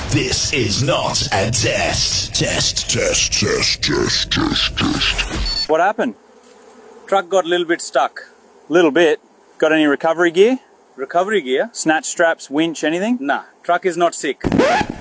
This is not a test. Test. What happened? Truck got a little bit stuck. Little bit. Got any recovery gear? Recovery gear? Snatch straps, winch, anything? Nah, truck is not sick.